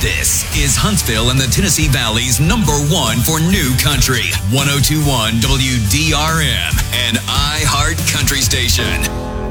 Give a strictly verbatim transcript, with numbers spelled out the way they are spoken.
This is Huntsville and the Tennessee Valley's number one for new country. ten twenty-one W D R M, an iHeart country station.